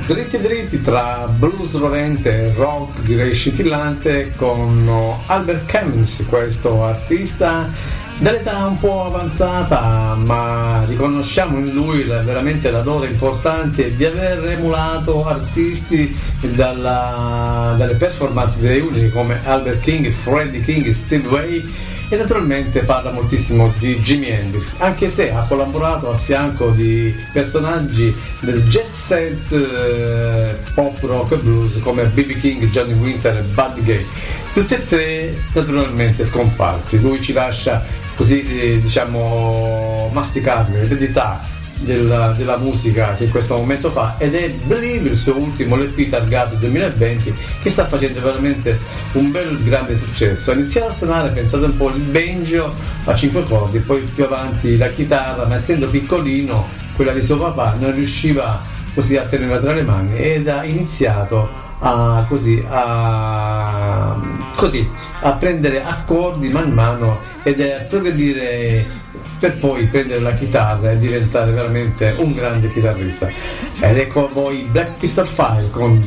dritti dritti tra blues rovente e rock direi scintillante con Albert Cummins, questo artista dall'età un po' avanzata, ma riconosciamo in lui veramente la dote importante di aver emulato artisti dalle performance dei unici come Albert King, Freddie King, Steve Vai, e naturalmente parla moltissimo di Jimi Hendrix, anche se ha collaborato a fianco di personaggi del jet set pop rock e blues come B.B. King, Johnny Winter e Buddy Guy, tutti e tre naturalmente scomparsi. Lui ci lascia così diciamo masticabile l'eredità della musica che in questo momento fa, ed è Believe, il suo ultimo LP targato 2020, che sta facendo veramente un bel grande successo. Ha iniziato a suonare, pensate un po', il banjo a 5 cordi, poi più avanti la chitarra, ma essendo piccolino quella di suo papà non riusciva così a tenerla tra le mani, ed ha iniziato a prendere accordi man mano ed è a progredire per poi prendere la chitarra e diventare veramente un grande chitarrista. Ed ecco voi Black Pistol File con